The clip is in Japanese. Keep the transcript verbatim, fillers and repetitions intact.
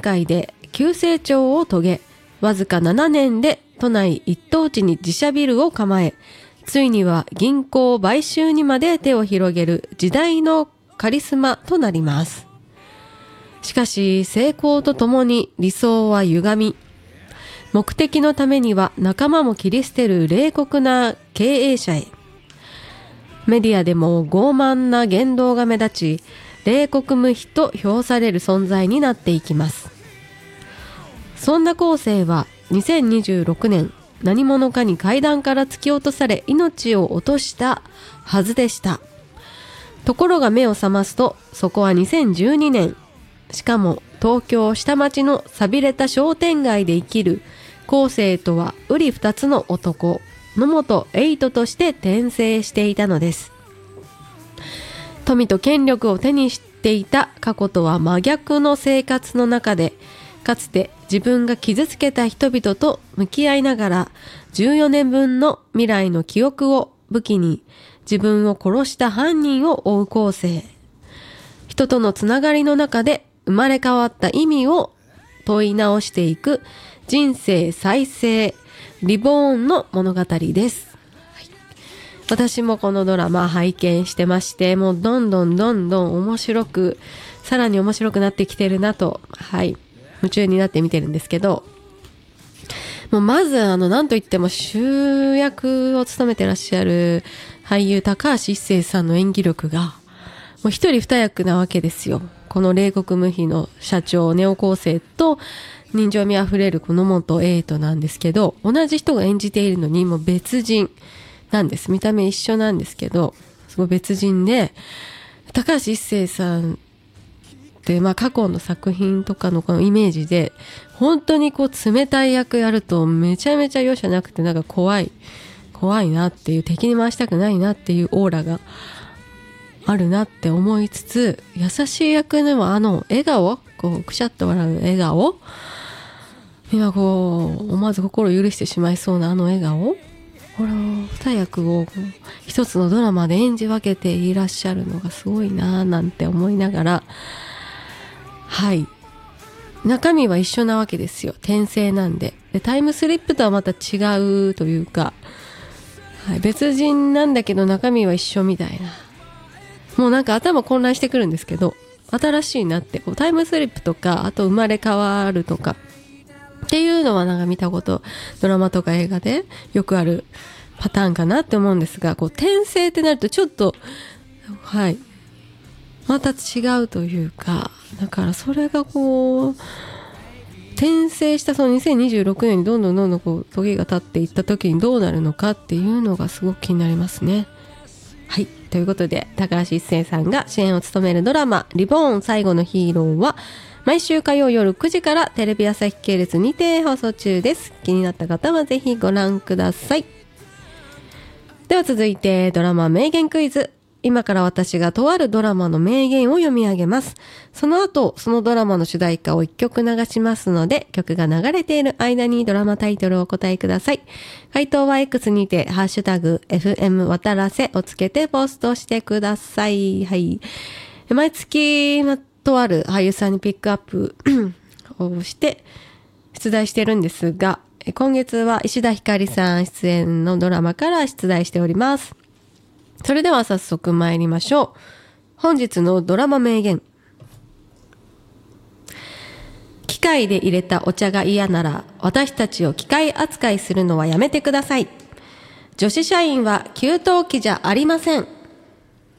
階で急成長を遂げ、わずかななねんで都内一等地に自社ビルを構え、ついには銀行買収にまで手を広げる時代のカリスマとなります。しかし成功とともに理想は歪み、目的のためには仲間も切り捨てる冷酷な経営者へ。メディアでも傲慢な言動が目立ち、冷酷無比と評される存在になっていきます。そんな後世はにせんにじゅうろくねん、何者かに階段から突き落とされ命を落としたはずでした。ところが目を覚ますと、そこはにせんじゅうにねん、しかも東京下町の寂れた商店街で生きる後世とは瓜二つの男、野本瑛斗として転生していたのです。富と権力を手にしていた過去とは真逆の生活の中で、かつて自分が傷つけた人々と向き合いながら、じゅうよねんぶんの未来の記憶を武器に自分を殺した犯人を追う後世。人とのつながりの中で生まれ変わった意味を問い直していく人生再生リボーンの物語です。はい、私もこのドラマ拝見してまして、もうどんどんどんどん面白く、さらに面白くなってきてるなと、はい、夢中になって見てるんですけど、もうまずあの何といっても主役を務めてらっしゃる俳優高橋一生さんの演技力がもう一人二役なわけですよ。この冷酷無比の社長ネオ高生と人情味あふれる野本瑛斗なんですけど、同じ人が演じているのにもう別人なんです。見た目一緒なんですけど、すごい別人で、高橋一生さんで、まあ過去の作品とかのこのイメージで、本当にこう冷たい役やるとめちゃめちゃ容赦なくて、なんか怖い、怖いなっていう、敵に回したくないなっていうオーラがあるなって思いつつ、優しい役でもあの笑顔、こうくしゃっと笑う笑顔、今こう思わず心を許してしまいそうなあの笑顔、これを二役を一つのドラマで演じ分けていらっしゃるのがすごいなぁなんて思いながら、はい、中身は一緒なわけですよ。転生なんで。でタイムスリップとはまた違うというか、はい、別人なんだけど中身は一緒みたいな、もうなんか頭混乱してくるんですけど、新しいなって、こうタイムスリップとか、あと生まれ変わるとかっていうのはなんか見たこと、ドラマとか映画でよくあるパターンかなって思うんですが、こう転生ってなるとちょっと、はい、また違うというか、だからそれがこう転生したそのにせんにじゅうろくねんにどんどんどんどんこう時が経っていった時にどうなるのかっていうのがすごく気になりますね。はい、ということで高橋一生さんが主演を務めるドラマリボーン最後のヒーローは毎週火曜夜くじからテレビ朝日系列にて放送中です。気になった方はぜひご覧ください。では続いてドラマ名言クイズ。今から私がとあるドラマの名言を読み上げます。その後そのドラマの主題歌をいっきょく流しますので、曲が流れている間にドラマタイトルをお答えください。回答は X にてハッシュタグ エフエム 渡らせをつけてポストしてください。はい、毎月とある俳優さんにピックアップをして出題してるんですが、今月は石田ひかりさん出演のドラマから出題しております。それでは早速参りましょう。本日のドラマ名言。機械で入れたお茶が嫌なら私たちを機械扱いするのはやめてください。女子社員は給湯器じゃありません。